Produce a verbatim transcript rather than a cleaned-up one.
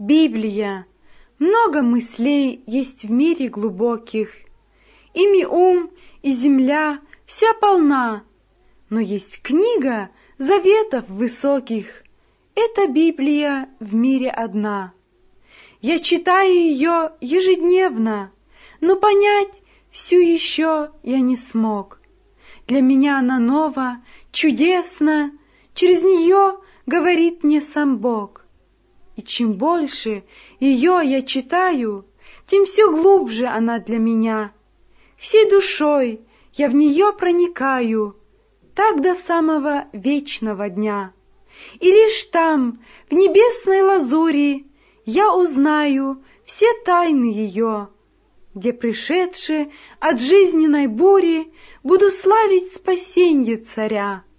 Библия. Много мыслей есть в мире глубоких. Ими ум и земля вся полна. Но есть книга заветов высоких. Это Библия в мире одна. Я читаю ее ежедневно, но понять всю еще я не смог. Для меня она нова, чудесна, через нее говорит мне сам Бог. И чем больше ее я читаю, тем все глубже она для меня. Всей душой я в нее проникаю, так до самого вечного дня. И лишь там, в небесной лазури, я узнаю все тайны ее, где, пришедши от жизненной бури, буду славить спасенье царя.